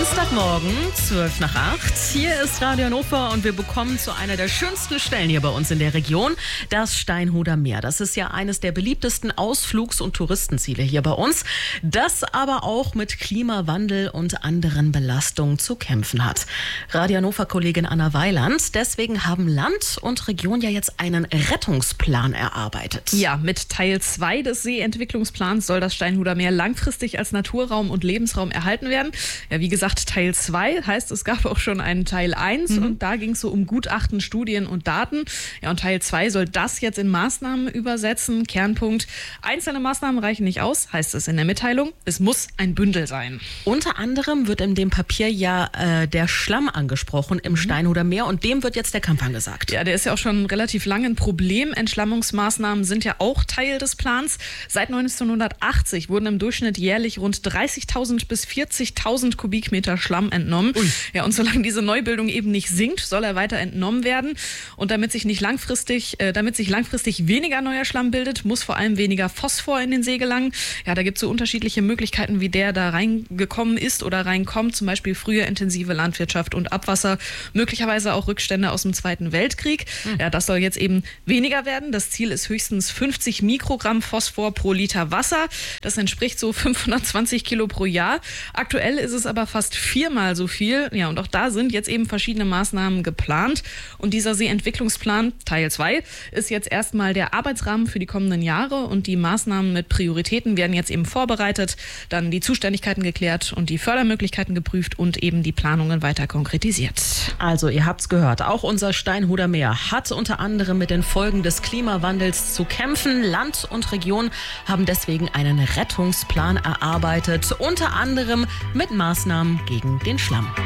Dienstagmorgen, 7:55. Hier ist Radio Hannover und wir bekommen zu einer der schönsten Stellen hier bei uns in der Region, das Steinhuder Meer. Das ist ja eines der beliebtesten Ausflugs- und Touristenziele hier bei uns, das aber auch mit Klimawandel und anderen Belastungen zu kämpfen hat. Radio Hannover-Kollegin Anna Weiland, deswegen haben Land und Region ja jetzt einen Rettungsplan erarbeitet. Ja, mit Teil 2 des Seeentwicklungsplans soll das Steinhuder Meer langfristig als Naturraum und Lebensraum erhalten werden. Ja, wie gesagt, Teil 2 heißt, es gab auch schon einen Teil 1 und da ging es so um Gutachten, Studien und Daten. Ja, und Teil 2 soll das jetzt in Maßnahmen übersetzen. Kernpunkt: einzelne Maßnahmen reichen nicht aus, heißt es in der Mitteilung. Es muss ein Bündel sein. Unter anderem wird in dem Papier ja der Schlamm angesprochen im Steinhuder Meer und dem wird jetzt der Kampf angesagt. Ja, der ist ja auch schon relativ lange ein Problem. Entschlammungsmaßnahmen sind ja auch Teil des Plans. Seit 1980 wurden im Durchschnitt jährlich rund 30.000 bis 40.000 Kubikmeter Schlamm entnommen. Ja, und solange diese Neubildung eben nicht sinkt, soll er weiter entnommen werden. Und damit sich langfristig weniger neuer Schlamm bildet, muss vor allem weniger Phosphor in den See gelangen. Ja, da gibt es so unterschiedliche Möglichkeiten, wie der da reingekommen ist oder reinkommt. Zum Beispiel früher intensive Landwirtschaft und Abwasser, möglicherweise auch Rückstände aus dem Zweiten Weltkrieg. Ja, das soll jetzt eben weniger werden. Das Ziel ist höchstens 50 Mikrogramm Phosphor pro Liter Wasser. Das entspricht so 520 Kilo pro Jahr. Aktuell ist es aber fast 4-mal so viel. Ja, und auch da sind jetzt eben verschiedene Maßnahmen geplant. Und dieser Seeentwicklungsplan, Teil 2, ist jetzt erstmal der Arbeitsrahmen für die kommenden Jahre. Und die Maßnahmen mit Prioritäten werden jetzt eben vorbereitet, dann die Zuständigkeiten geklärt und die Fördermöglichkeiten geprüft und eben die Planungen weiter konkretisiert. Also, ihr habt's gehört, auch unser Steinhuder Meer hat unter anderem mit den Folgen des Klimawandels zu kämpfen. Land und Region haben deswegen einen Rettungsplan erarbeitet, unter anderem mit Maßnahmen gegen den Schlamm.